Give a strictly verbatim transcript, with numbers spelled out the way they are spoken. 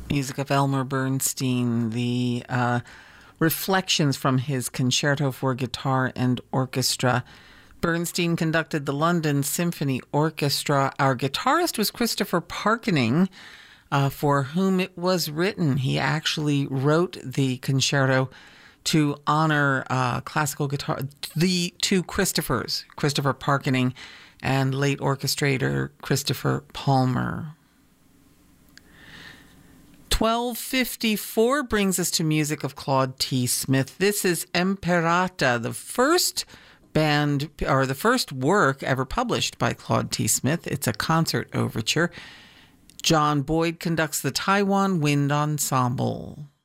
Music of Elmer Bernstein, the uh, reflections from his Concerto for Guitar and Orchestra. Bernstein conducted the London Symphony Orchestra. Our guitarist was Christopher Parkening, uh, for whom it was written. He actually wrote the concerto to honor uh, classical guitar, the two Christophers, Christopher Parkening and late orchestrator Christopher Palmer. twelve fifty-four brings us to music of Claude T. Smith. This is Emperata, the first band or the first work ever published by Claude T. Smith. It's a concert overture. John Boyd conducts the Taiwan Wind Ensemble.